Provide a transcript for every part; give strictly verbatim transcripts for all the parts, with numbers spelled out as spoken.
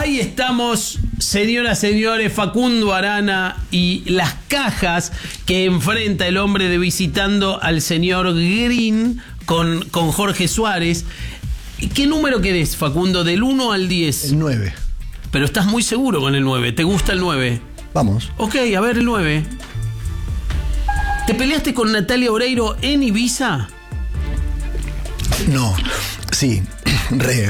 Ahí estamos, señoras, señores, Facundo Arana y las cajas que enfrenta el hombre de Visitando al señor Green con, con Jorge Suárez. ¿Qué número querés, Facundo? ¿Del uno al diez? El nueve. Pero estás muy seguro con el nueve. ¿Te gusta el nueve? Vamos. Ok, a ver el nueve. ¿Te peleaste con Natalia Oreiro en Ibiza? No, sí, re.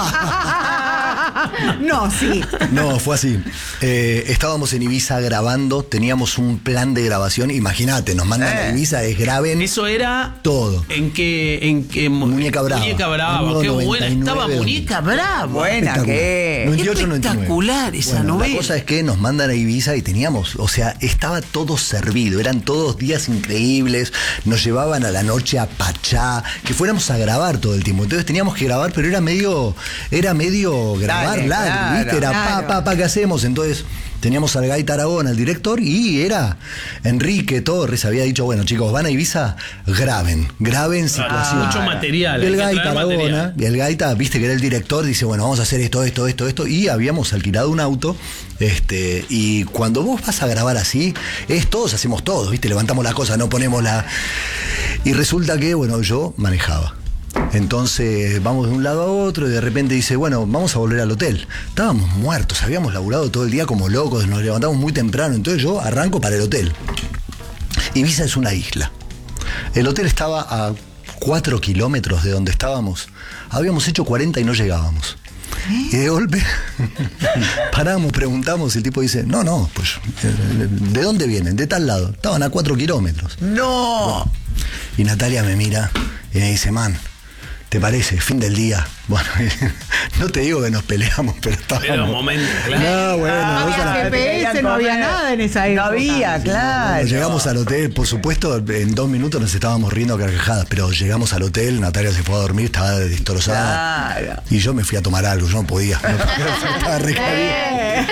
No, sí. No, fue así. Eh, estábamos en Ibiza grabando, teníamos un plan de grabación. Imagínate, nos mandan eh. a Ibiza, es graben. Eso era todo. ¿En qué? En qué Muñeca Brava. Muñeca Brava, qué buena estaba Muñeca Brava. Buena, qué. noventa y ocho, noventa y nueve. Espectacular esa bueno, novela. La cosa es que nos mandan a Ibiza y teníamos, o sea, estaba todo servido, eran todos días increíbles, nos llevaban a la noche a Pachá, que fuéramos a grabar todo el tiempo. Entonces teníamos que grabar, pero era medio, era medio grabar Dale, largo, claro, ¿viste? Era claro. pa, pa, pa, ¿qué hacemos? Entonces teníamos al Gaita Aragón, al director, y era Enrique Torres, había dicho, bueno, chicos, van a Ibiza, graben, graben situación. Mucho material. Y el hay que Gaita traer Aragona, material. y el Gaita, viste que era el director, dice, bueno, vamos a hacer esto, esto, esto, esto, y habíamos alquilado un auto, este, y cuando vos vas a grabar así, es todos hacemos todos, viste, levantamos la cosa, no ponemos la... Y resulta que, bueno, yo manejaba. Entonces vamos de un lado a otro y de repente dice, bueno, vamos a volver al hotel. Estábamos muertos, habíamos laburado todo el día como locos, nos levantamos muy temprano, entonces yo arranco para el hotel. Ibiza es una isla. El hotel estaba a cuatro kilómetros de donde estábamos. Habíamos hecho cuarenta y no llegábamos. Y de golpe paramos, preguntamos, y el tipo dice, no, no, pues, ¿de dónde vienen? De tal lado. Estaban a cuatro kilómetros. No. Bueno, y Natalia me mira y me dice, man, ¿te parece? Fin del día. Bueno, no te digo que nos peleamos, pero estábamos... Era un momento, claro. No, bueno, No vos a la- había G P S, no había nada en esa época. No había, Cuando claro. llegamos al hotel, por supuesto, en dos minutos nos estábamos riendo a carcajadas, pero llegamos al hotel, Natalia se fue a dormir, estaba destrozada. Claro. Y yo me fui a tomar algo, yo no podía. No, estaba re caliente.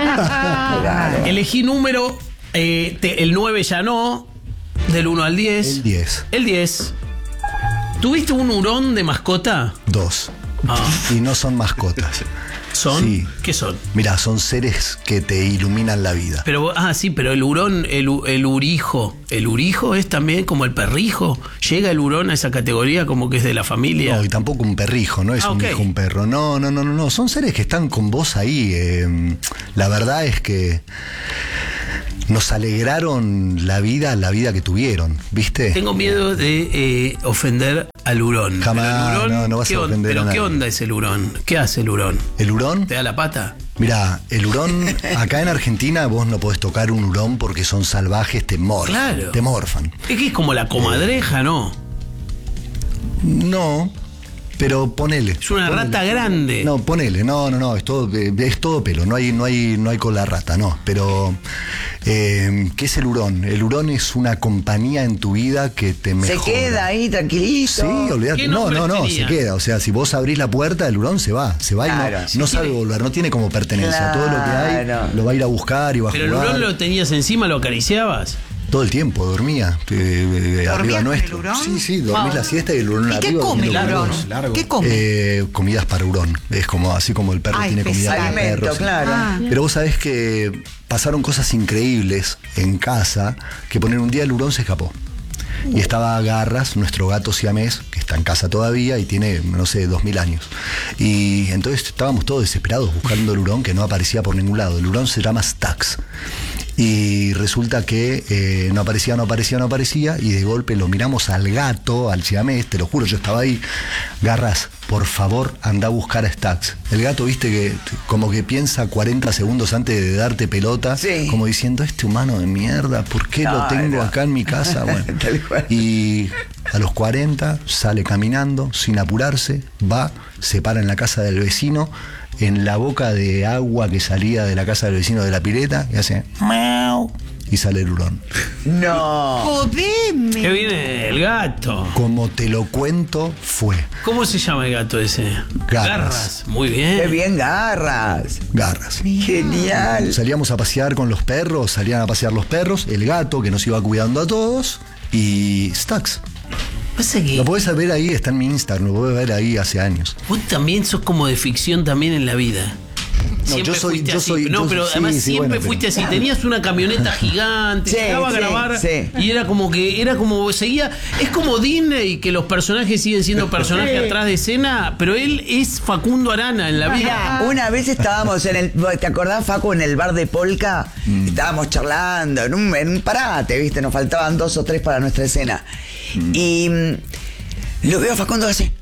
Elegí número, eh, te- el nueve ya no, del uno al diez. El diez. El diez. ¿Tuviste un hurón de mascota? Dos. Ah. Y no son mascotas. ¿Son? Sí. ¿Qué son? Mirá, son seres que te iluminan la vida. Pero, vos- ah, sí, pero el hurón, el, u- el urijo. ¿El urijo es también como el perrijo? ¿Llega el hurón a esa categoría como que es de la familia? No, y tampoco un perrijo, no es Ah, un ok. hijo, un perro. No, no, no, no, no. Son seres que están con vos ahí. eh, la verdad es que nos alegraron la vida, la vida que tuvieron, ¿viste? Tengo miedo de eh, ofender al hurón. Jamás, Pero el hurón, no, no vas ¿qué a on- ofender Pero a ¿qué nadie. onda es el hurón? ¿Qué hace el hurón? ¿El hurón? ¿Te da la pata? Mirá, el hurón, acá en Argentina vos no podés tocar un hurón porque son salvajes, te morfan. Claro. Te morfan. Es que es como la comadreja, ¿no? No, pero ponele. Es una ponele. rata grande. No, ponele, no, no, no, es todo, eh, es todo pelo, no hay, no hay, no hay con la rata, no. Pero, eh, ¿qué es el hurón? El hurón es una compañía en tu vida que te mejora. Se queda ahí tranquilito. Sí, olvidate. ¿Qué No, nombre no, no, tenía? se queda. O sea, si vos abrís la puerta, el hurón se va, se va Claro, y no, sí no sabe tiene- volver, no tiene como pertenencia. Todo lo que hay Claro. lo va a ir a buscar y va a Pero el jugar. hurón lo tenías encima, lo acariciabas. Todo el tiempo, dormía eh, eh, arriba con el nuestro. hurón? Sí, sí, dormís la siesta y el hurón ¿Y qué arriba. come el durmiendo hurón? con vos. ¿Qué come? Eh, comidas para hurón. Es como así como el perro Ah, tiene comida para especial. Alimento, perros. claro. Ah. Pero vos sabés que pasaron cosas increíbles en casa, que poner un día el hurón se escapó. Y estaba Garras, nuestro gato siamés, que está en casa todavía y tiene, no sé, dos mil años. Y entonces estábamos todos desesperados buscando el hurón que no aparecía por ningún lado. El hurón se llama Stax. Y resulta que eh, no aparecía, no aparecía, no aparecía, y de golpe lo miramos al gato, al siamés, te lo juro, yo estaba ahí. Garras, por favor, anda a buscar a Stax. El gato, viste, que como que piensa cuarenta segundos antes de darte pelota, Sí. como diciendo, este humano de mierda, ¿por qué lo No, tengo no. acá en mi casa? Bueno, Tal cual. y a los cuarenta sale caminando, sin apurarse, va, se para en la casa del vecino, en la boca de agua que salía de la casa del vecino de la pileta, y hace miau, y sale el hurón. No. Jodeme. ¿Qué viene el gato? Como te lo cuento, fue ¿Cómo se llama el gato ese? Garras. Muy bien. Qué bien Garras. Garras. Genial. Salíamos a pasear con los perros, salían a pasear los perros, el gato que nos iba cuidando a todos, y Stax. Pasa que Lo podés ver ahí, está en mi Instagram, lo podés ver ahí hace años. vos también sos como de ficción también en la vida. siempre yo soy- fuiste yo así. soy- no, yo- pero sí, además sí, siempre bueno, fuiste pero- así. Tenías una camioneta gigante, Sí, llegaba a sí, grabar sí. y era como que, era como, seguía, es como Disney, que los personajes siguen siendo personajes Sí. atrás de escena, pero él es Facundo Arana en la vida. Mira, una vez estábamos en el. ¿Te acordás, Facu, en el bar de Polka? Mm. Estábamos charlando en un, en un parate, ¿viste? Nos faltaban dos o tres para nuestra escena. Y mm, lo veo a Facundo así.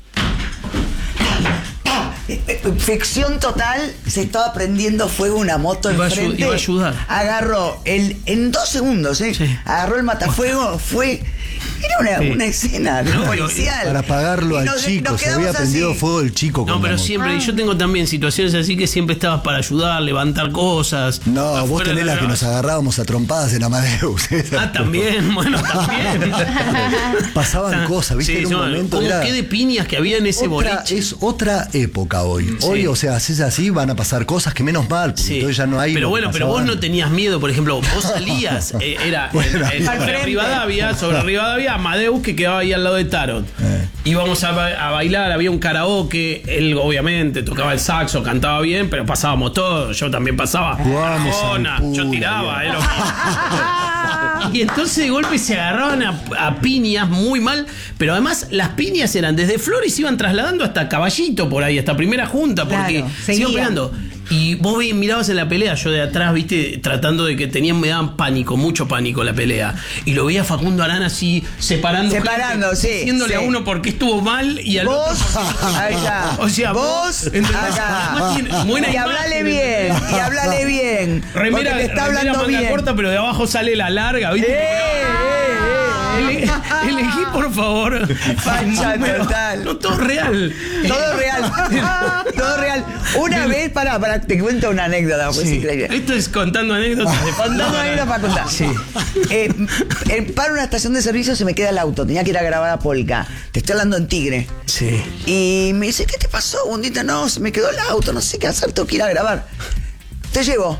Ficción total, se estaba prendiendo fuego una moto Iba a ayu- enfrente. iba a ayudar. Agarró el, en dos segundos, ¿eh? Sí. Agarró el matafuego, fue. Era una, Sí. una escena de No, policial. Para apagarlo Y al nos- chico, nos se había quedamos prendido así. fuego el chico con No, la pero moto. siempre, y yo tengo también situaciones así que siempre estabas para ayudar, levantar cosas. No, vos Afuera tenés de la que nos agarrábamos a trompadas en Amadeus. Ah, también, bueno, también. Pasaban cosas, ¿viste? Sí, en un no, momento ¿cómo era- qué de piñas que había en ese Otra- boliche? es otra época hoy. Sí. Hoy, o sea, si es así, van a pasar cosas que menos mal, porque Sí. entonces ya no hay. Pero lo que bueno, pero vos pasaba no antes. tenías miedo, por ejemplo, vos salías, eh, era Bueno, eh, al sobre frente. Rivadavia, sobre Rivadavia, Amadeus que quedaba ahí al lado de Tarot. Eh. Íbamos a, ba- a bailar, había un karaoke, él obviamente tocaba el saxo, cantaba bien, pero pasábamos todos, yo también pasaba. Jugábamos Arjona, al pool, yo tiraba, bien. eh, lo- Y entonces de golpe se agarraban a, a piñas muy mal, pero además las piñas eran desde Flores, iban trasladando hasta Caballito por ahí, hasta Primera Junta, porque Claro, se iban seguían. pegando. Y vos vi- mirabas en la pelea, yo de atrás, viste, tratando de que tenían, me daban pánico, mucho pánico la pelea. Y lo veía Facundo Arana así, separando. Separando, gente, sí, Diciéndole sí. a uno porque estuvo mal y al otro. Vos, ahí está. O sea, vos, ¿entendés? acá. Además tiene buena Y imagen, hablale bien, ¿entendés? y hablale bien. Remera, porque te está remera hablando manga bien. corta, pero de abajo sale la larga, ¿viste? Eh, eh, eh, Ele- Elegí, por favor. Facha Pero- total. No, todo real. Todo real. Todo real. Una vez, para, para, te cuento una anécdota, pues Sí. increíble. Esto es contando anécdotas de Contando anécdotas para contar. Sí. Eh, eh, para una estación de servicio se me queda el auto. Tenía que ir a grabar a Polka. Te estoy hablando en Tigre. Sí. Y me dice, ¿qué te pasó, Bundita? No, se me quedó el auto, no sé qué hacer, tengo que ir a grabar. Te llevo.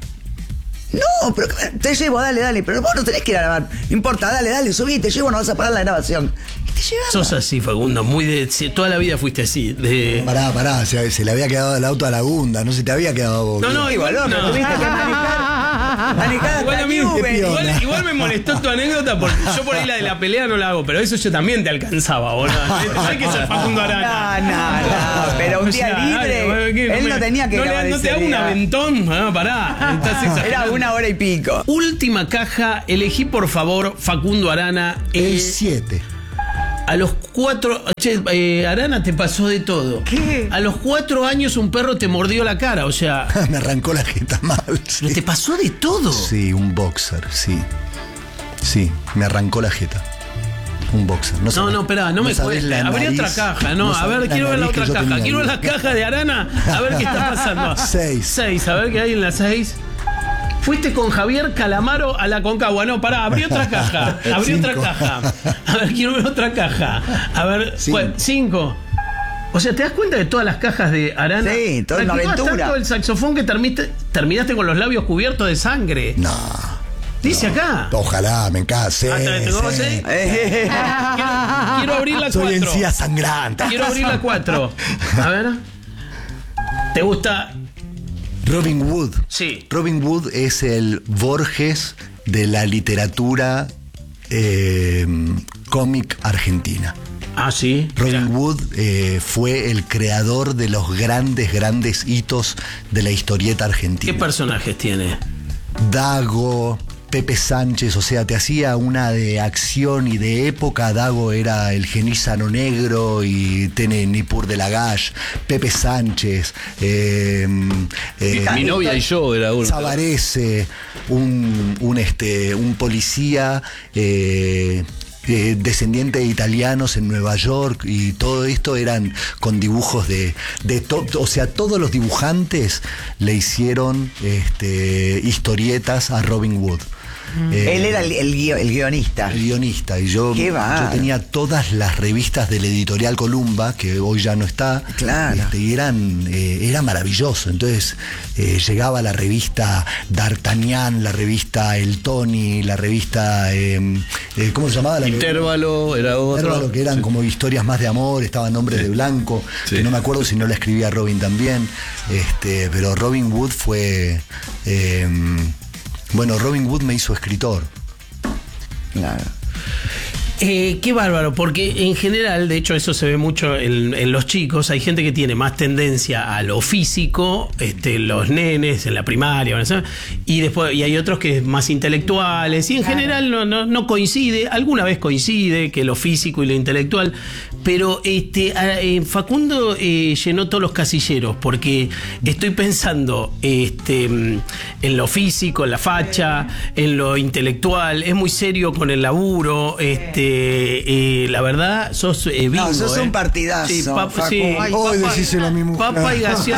No, pero que- te llevo, dale, dale. Pero vos no tenés que ir a grabar. No importa, dale, dale, subí, te llevo, no vas a parar la grabación. Y te llevaba. Sos así, Facundo, muy de. sí, toda la vida fuiste así. De. Pará, pará, se, se le había quedado el auto a la Gunda, no se te había quedado a vos. No, no, igual Igual, no. tuviste que manejar. Manejar Igual, hasta a mí- Newben. igual, igual me molestó tu anécdota porque yo por ahí la de la pelea no la hago, pero eso yo también te alcanzaba, boludo. Hay que ser Facundo Arana. No, no, no, pero un O día sea, libre, dale, bueno, ¿qué? él me- no tenía que no, le- grabar no te ese hago un día. aventón, ah, pará. Estás Era exagerando. una hora y pico. Última caja, elegí por favor Facundo Arana. El eh, siete. A los cuatro. Che, eh, Arana, te pasó de todo. ¿Qué? A los cuatro años un perro te mordió la cara, o sea. Me arrancó la jeta mal. sí. Te pasó de todo. Sí, un boxer, sí. Sí, me arrancó la jeta. Un boxer. No, No, sabés- no, espera, no, me sabés cuentes. la Abrí nariz- otra caja, no, a sabés ver, quiero ver la nariz que otra yo caja. tenía Quiero ver la ahí. caja de Arana, a ver qué está pasando. Seis. Seis, a ver qué hay en la seis. Fuiste con Javier Calamaro a la Concagua. No, pará, abrí otra caja. Abrí otra Cinco. caja. A ver, quiero ver otra caja. A ver, Cinco. ¿cuál? Cinco. O sea, ¿te das cuenta de todas las cajas de Arana? Sí, toda una Practicabas aventura. tanto el saxofón que termiste- terminaste con los labios cubiertos de sangre. No. Dice acá. Ojalá, me encase. Ah, ¿te- te conoces? Eh, Quiero, quiero abrir la Soy cuatro. encía sangrante. Quiero abrir la cuatro. A ver. ¿Te gusta? Robin Wood. Sí. Robin Wood es el Borges de la literatura eh, cómic argentina. Ah, sí. Robin Mira. Wood eh, fue el creador de los grandes, grandes hitos de la historieta ¿Qué argentina. personajes tiene? Dago, Pepe Sánchez, o sea, te hacía una de acción y de época. Dago era el genízaro negro y tiene Nippur de Lagash, Pepe Sánchez, eh, eh, Mi novia y yo era uno. Sabarese, un, un, este, un policía eh, eh, descendiente de italianos en Nueva York, y todo esto eran con dibujos de, de to- o sea, todos los dibujantes le hicieron este, historietas a Robin Wood. Eh, Él era el, el guio- el guionista. el guionista, y yo, Qué yo bárbaro. tenía todas las revistas de la editorial Columba, que hoy ya no está, Claro. este, y eran, eh, era maravilloso. Entonces eh, llegaba la revista D'Artagnan, la revista El Tony, la revista, eh, eh, ¿cómo se llamaba? La Intervalo era otro. Intervalo, que eran como historias más de amor, estaban Hombres de Blanco, Sí. que no me acuerdo si no la escribía Robin también, este, pero Robin Wood fue, eh, bueno, Robin Wood me hizo escritor. Claro. Eh, qué bárbaro, porque en general, de hecho eso se ve mucho en, en los chicos, hay gente que tiene más tendencia a lo físico, este, los nenes en la primaria, ¿no? y después y hay otros que es más intelectuales, y en Claro. general no, no, no coincide, alguna vez coincide que lo físico y lo intelectual, pero este, a- eh, Facundo eh, llenó todos los casilleros, porque estoy pensando este, mm, en lo físico, en la facha, en lo intelectual, es muy serio con el laburo, este eh, la verdad, sos eh, bingo, No, sos eh. un partidazo, Sí, pap- Facu. sí, Ay, hoy papa- decíselo a mi mujer. Papa y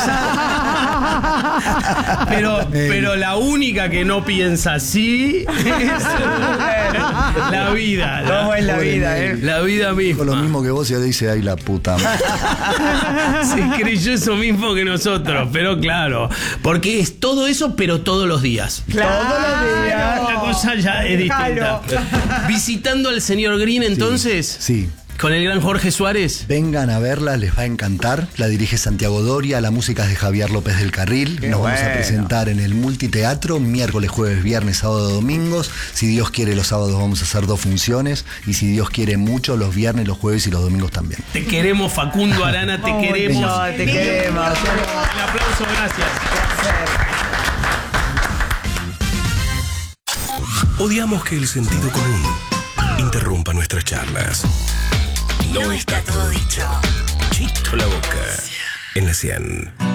gaseosa. pero, pero la única que no piensa así es la vida. La, ¿Cómo es la Pobre vida, Mary. eh? la vida misma. Con lo mismo que vos y ella dice, ay la puta madre. Se creyó eso mismo que nosotros, pero claro, porque es todo eso, pero todos los días. Todos los días. La cosa ya es distinta. Visitando al señor Green, entonces, Sí. con el gran Jorge Suárez. Vengan a verla, les va a encantar. La dirige Santiago Doria, la música es de Javier López del Carril. Qué Nos vamos a bueno. presentar en el Multiteatro, miércoles, jueves, viernes, sábado, domingos. Si Dios quiere, los sábados vamos a hacer dos funciones. Y si Dios quiere mucho, los viernes, los jueves y los domingos también. Te queremos, Facundo Arana, te Muy queremos. No, te queremos. Un aplauso, gracias. Odiamos que el sentido común interrumpa nuestras charlas. No está todo dicho. Chito la boca. En la cien.